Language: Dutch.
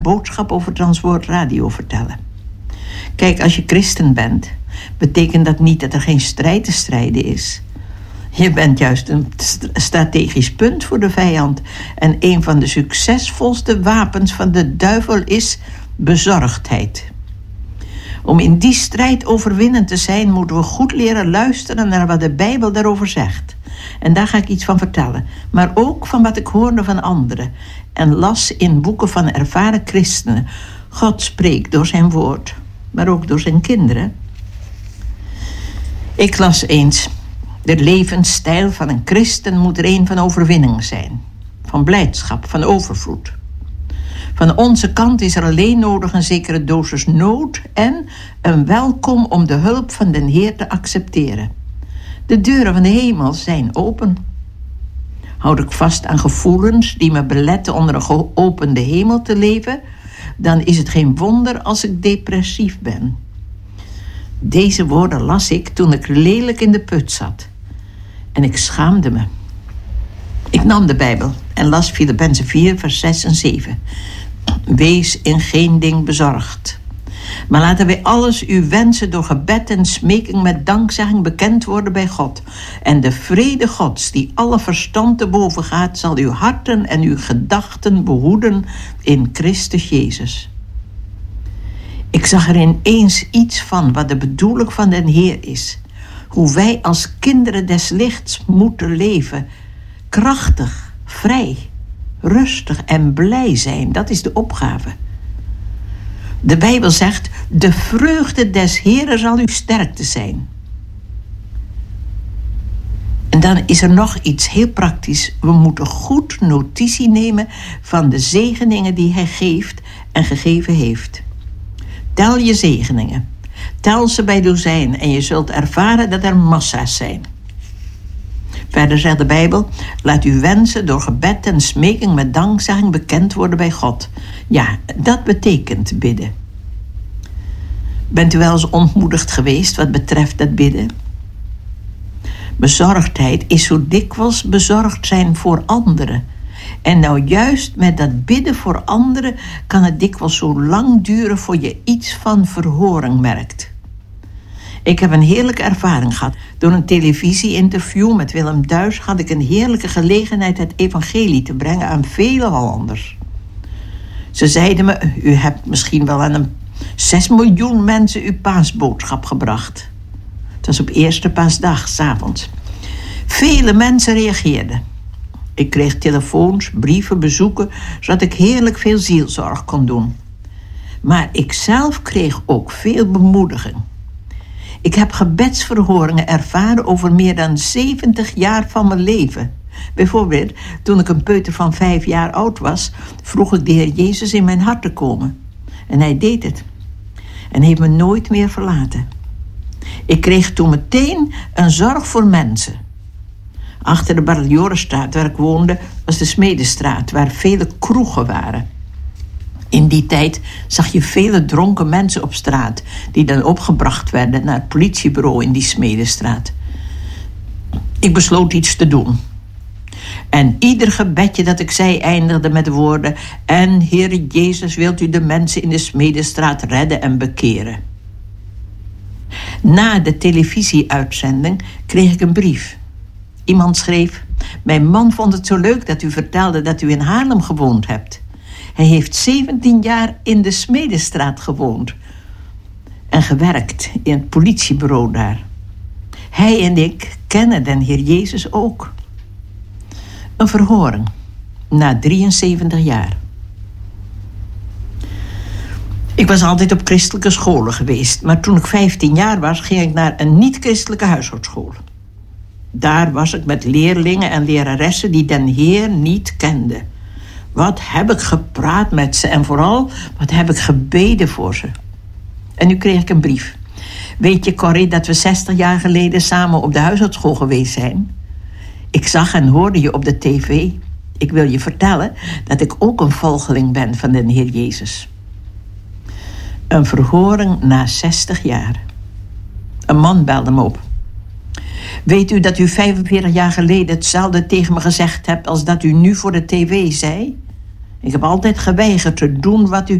boodschap over Transworld Radio vertellen. Kijk, als je christen bent, betekent dat niet dat er geen strijd te strijden is. Je bent juist een strategisch punt voor de vijand. En een van de succesvolste wapens van de duivel is bezorgdheid. Om in die strijd overwinnend te zijn, moeten we goed leren luisteren naar wat de Bijbel daarover zegt. En daar ga ik iets van vertellen. Maar ook van wat ik hoorde van anderen. En las in boeken van ervaren christenen. God spreekt door zijn woord, maar ook door zijn kinderen. Ik las eens: de levensstijl van een christen moet er een van overwinning zijn. Van blijdschap, van overvloed. Van onze kant is er alleen nodig een zekere dosis nood en een welkom om de hulp van den Heer te accepteren. De deuren van de hemel zijn open. Houd ik vast aan gevoelens die me beletten onder een geopende hemel te leven, dan is het geen wonder als ik depressief ben. Deze woorden las ik toen ik lelijk in de put zat. En ik schaamde me. Ik nam de Bijbel en las Filippenzen 4, vers 6 en 7. Wees in geen ding bezorgd. Maar laten wij alles uw wensen door gebed en smeking met dankzegging bekend worden bij God. En de vrede Gods, die alle verstand te boven gaat, zal uw harten en uw gedachten behoeden in Christus Jezus. Ik zag er ineens iets van wat de bedoeling van den Heer is. Hoe wij als kinderen des lichts moeten leven. Krachtig, vrij, rustig en blij zijn. Dat is de opgave. De Bijbel zegt: de vreugde des Heeren zal uw sterkte zijn. En dan is er nog iets heel praktisch. We moeten goed notitie nemen van de zegeningen die hij geeft en gegeven heeft. Tel je zegeningen. Tel ze bij dozijn en je zult ervaren dat er massa's zijn. Verder zegt de Bijbel: laat uw wensen door gebed en smeking met dankzegging bekend worden bij God. Ja, dat betekent bidden. Bent u wel eens ontmoedigd geweest wat betreft dat bidden? Bezorgdheid is zo dikwijls bezorgd zijn voor anderen. En nou juist met dat bidden voor anderen kan het dikwijls zo lang duren voor je iets van verhoring merkt. Ik heb een heerlijke ervaring gehad. Door een televisie-interview met Willem Duis had ik een heerlijke gelegenheid het evangelie te brengen aan vele Hollanders. Ze zeiden me: u hebt misschien wel aan 6 miljoen mensen uw paasboodschap gebracht. Het was op eerste paasdag, 's avonds. Vele mensen reageerden. Ik kreeg telefoons, brieven, bezoeken, zodat ik heerlijk veel zielzorg kon doen. Maar ik zelf kreeg ook veel bemoediging. Ik heb gebedsverhoringen ervaren over meer dan 70 jaar van mijn leven. Bijvoorbeeld, toen ik een peuter van 5 jaar oud was, vroeg ik de Heer Jezus in mijn hart te komen. En hij deed het. En heeft me nooit meer verlaten. Ik kreeg toen meteen een zorg voor mensen. Achter de Barreljorenstraat waar ik woonde was de Smedestraat, waar vele kroegen waren. In die tijd zag je vele dronken mensen op straat, die dan opgebracht werden naar het politiebureau in die Smedestraat. Ik besloot iets te doen. En ieder gebedje dat ik zei eindigde met de woorden: en Heere Jezus, wilt u de mensen in de Smedestraat redden en bekeren. Na de televisieuitzending kreeg ik een brief. Iemand schreef: mijn man vond het zo leuk dat u vertelde dat u in Haarlem gewoond hebt. Hij heeft 17 jaar in de Smedestraat gewoond en gewerkt in het politiebureau daar. Hij en ik kennen den Heer Jezus ook. Een verhoring na 73 jaar. Ik was altijd op christelijke scholen geweest, maar toen ik 15 jaar was, ging ik naar een niet-christelijke huishoudschool. Daar was ik met leerlingen en leraressen die den Heer niet kenden. Wat heb ik gepraat met ze en vooral, wat heb ik gebeden voor ze. En nu kreeg ik een brief. Weet je, Corrie, dat we 60 jaar geleden samen op de huishoudschool geweest zijn? Ik zag en hoorde je op de tv. Ik wil je vertellen dat ik ook een volgeling ben van de Heer Jezus. Een verhoring na 60 jaar. Een man belde me op. Weet u dat u 45 jaar geleden hetzelfde tegen me gezegd hebt als dat u nu voor de tv zei? Ik heb altijd geweigerd te doen wat u